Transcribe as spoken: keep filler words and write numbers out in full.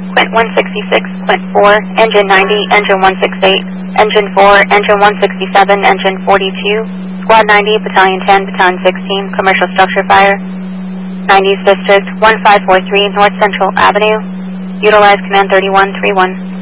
Quint one sixty-six, Quint four, Engine ninety, Engine one sixty-eight, Engine four, Engine one sixty-seven, Engine forty-two, Squad ninety, Battalion ten, Battalion sixteen, Commercial Structure Fire, nineties District, one five four three North Central Avenue, utilize Command thirty-one three one.